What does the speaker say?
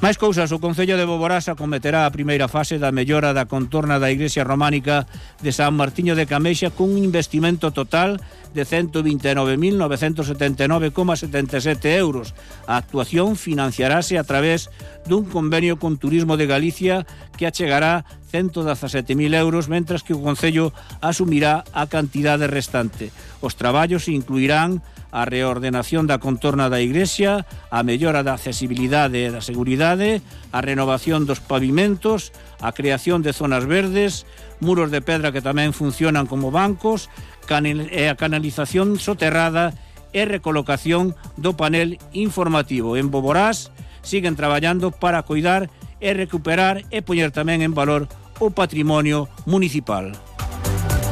Máis cousas, o Concello de Boborás acometerá a primeira fase da mellora da contorna da igrexa románica de San Martiño de Cameixa cun investimento total de 129.979,77 euros. A actuación financiarase a través dun convenio con Turismo de Galicia que achegará 117.000 euros, mentras que o Concello asumirá a cantidade restante. Os traballos incluirán a reordenación da contorna da igrexa, a mellora da accesibilidade e da seguridade, a renovación dos pavimentos, a creación de zonas verdes, muros de pedra que tamén funcionan como bancos, e a canalización soterrada e recolocación do panel informativo. En Boborás siguen traballando para coidar e recuperar e poñer tamén en valor o patrimonio municipal.